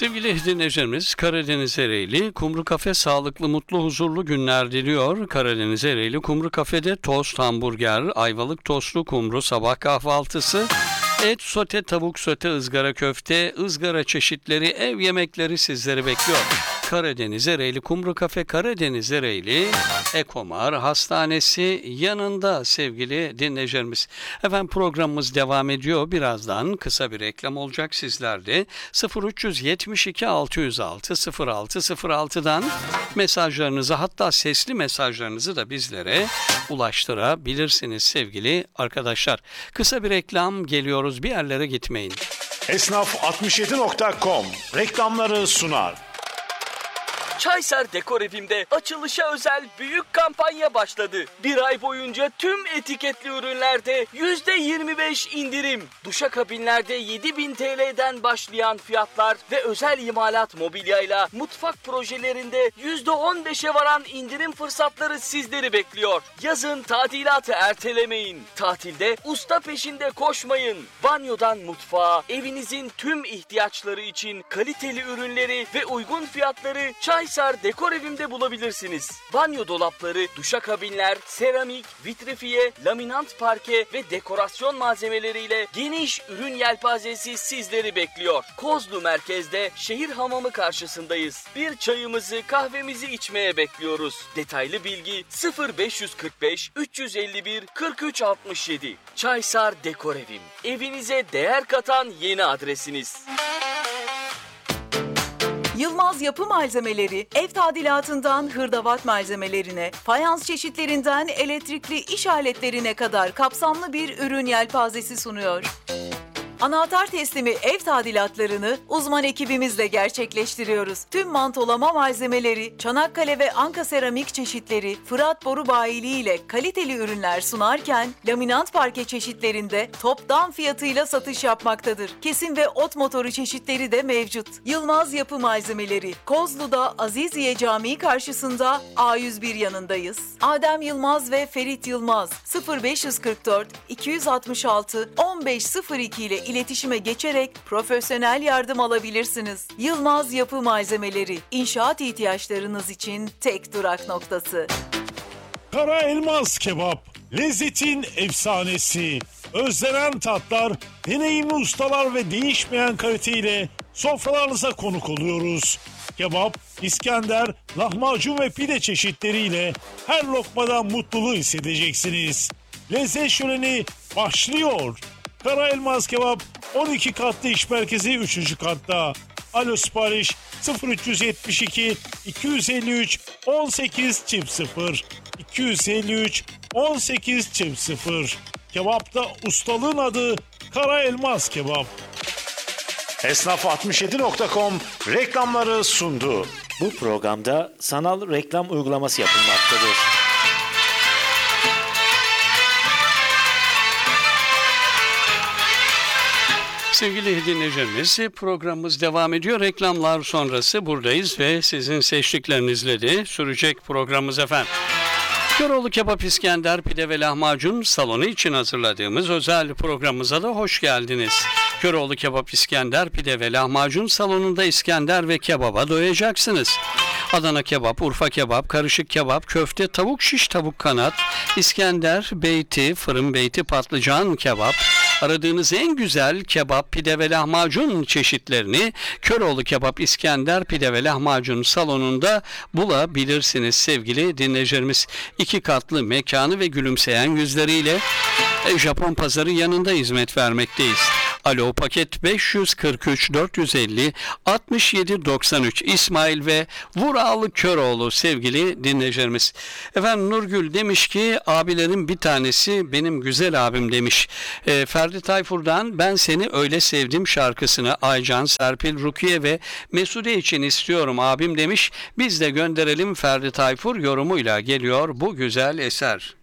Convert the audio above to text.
Sevgili dinleyicilerimiz, Karadeniz Ereğli Kumru Kafe sağlıklı, mutlu, huzurlu günler diliyor. Karadeniz Ereğli Kumru Kafe'de tost, hamburger, ayvalık tostlu kumru, sabah kahvaltısı, et, sote, tavuk sote, ızgara köfte, ızgara çeşitleri, ev yemekleri sizleri bekliyor. Karadeniz Ereğli Kumru Kafe, Karadeniz Ereğli Ekomar Hastanesi yanında sevgili dinleyicilerimiz. Efendim, programımız devam ediyor. Birazdan kısa bir reklam olacak sizlerde. 0372 606 0606'dan mesajlarınızı, hatta sesli mesajlarınızı da bizlere ulaştırabilirsiniz sevgili arkadaşlar. Kısa bir reklam, geliyoruz, bir yerlere gitmeyin. Esnaf67.com reklamları sunar. Çaysar Dekor Evim'de açılışa özel büyük kampanya başladı. Bir ay boyunca tüm etiketli ürünlerde %25 indirim. Duşakabinlerde 7.000 TL'den başlayan fiyatlar ve özel imalat mobilyayla mutfak projelerinde %15'e varan indirim fırsatları sizleri bekliyor. Yazın tadilatı ertelemeyin. Tatilde usta peşinde koşmayın. Banyodan mutfağa, evinizin tüm ihtiyaçları için kaliteli ürünleri ve uygun fiyatları Çaysar Dekor Evim'de bulabilirsiniz. Banyo dolapları, duşakabinler, seramik, vitrifiye, laminant parke ve dekorasyon malzemeleriyle geniş ürün yelpazesi sizleri bekliyor. Kozlu merkezde şehir hamamı karşısındayız. Bir çayımızı, kahvemizi içmeye bekliyoruz. Detaylı bilgi 0545 351 43 67. Çaysar Dekor Evim. Evinize değer katan yeni adresiniz. Yılmaz Yapı Malzemeleri, ev tadilatından hırdavat malzemelerine, fayans çeşitlerinden elektrikli iş aletlerine kadar kapsamlı bir ürün yelpazesi sunuyor. Anahtar teslimi ev tadilatlarını uzman ekibimizle gerçekleştiriyoruz. Tüm mantolama malzemeleri, Çanakkale ve Anka seramik çeşitleri, Fırat Boru Bayiliği ile kaliteli ürünler sunarken, laminant parke çeşitlerinde toptan fiyatıyla satış yapmaktadır. Kesim ve ot motoru çeşitleri de mevcut. Yılmaz Yapı Malzemeleri, Kozlu'da Aziziye Camii karşısında A101 yanındayız. Adem Yılmaz ve Ferit Yılmaz 0544 266 1502 ile iletişime geçerek profesyonel yardım alabilirsiniz. Yılmaz Yapı Malzemeleri, inşaat ihtiyaçlarınız için tek durak noktası. Kara Elmas Kebap, lezzetin efsanesi. Özlenen tatlar, deneyimli ustalar ve değişmeyen kaliteyle sofralarınıza konuk oluyoruz. Kebap, İskender, lahmacun ve pide çeşitleriyle her lokmada mutluluğu hissedeceksiniz. Lezzet şöleni başlıyor. Kara Elmas Kebap 12 katlı iş merkezi 3. katta. Alo sipariş 0372 253 1800 253 1800. Kebapta ustalığın adı Kara Elmas Kebap. Esnaf67.com reklamları sundu. Bu programda sanal reklam uygulaması yapılmaktadır. Sevgili dinleyicilerimiz, programımız devam ediyor. Reklamlar sonrası buradayız ve sizin seçtiklerinizle de sürecek programımız efendim. Köroğlu Kebap, İskender, Pide ve Lahmacun salonu için hazırladığımız özel programımıza da hoş geldiniz. Köroğlu Kebap, İskender, Pide ve Lahmacun salonunda İskender ve kebaba doyacaksınız. Adana kebap, Urfa kebap, karışık kebap, köfte, tavuk şiş, tavuk kanat, İskender, beyti, fırın beyti, patlıcan kebap, aradığınız en güzel kebap, pide ve lahmacun çeşitlerini Köroğlu Kebap, İskender, Pide ve Lahmacun salonunda bulabilirsiniz sevgili dinleyicilerimiz. 2 katlı mekanı ve gülümseyen yüzleriyle Japon pazarı yanında hizmet vermekteyiz. Alo, paket 543 450 67 93 İsmail ve Vural Köroğlu sevgili dinleyicilerimiz. Efendim, Nurgül demiş ki abilerin bir tanesi benim güzel abim demiş. Ferdi Tayfur'dan Ben Seni Öyle Sevdim şarkısını Aycan, Serpil, Rukiye ve Mesude için istiyorum abim demiş. Biz de gönderelim, Ferdi Tayfur yorumuyla geliyor bu güzel eser.